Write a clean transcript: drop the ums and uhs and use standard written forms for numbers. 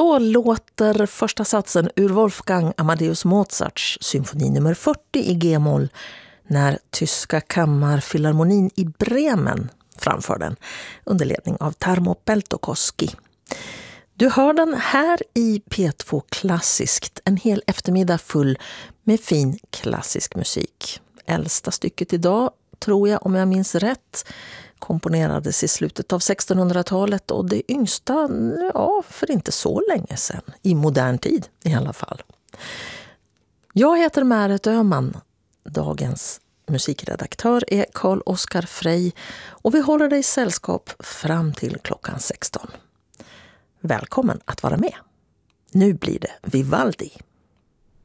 Så låter första satsen ur Wolfgang Amadeus Mozarts symfoni nummer 40 i G-moll när tyska kammarfilharmonin i Bremen framför den under ledning av Tarmo Peltokoski. Du hör den här i P2 Klassiskt, en hel eftermiddag full med fin klassisk musik. Äldsta stycket idag, tror jag om jag minns rätt, komponerades i slutet av 1600-talet och det yngsta, för inte så länge sedan, i modern tid i alla fall. Jag heter Märet Öhman, dagens musikredaktör är Carl-Oskar Frey och vi håller dig sällskap fram till klockan 16. Välkommen att vara med. Nu blir det Vivaldi.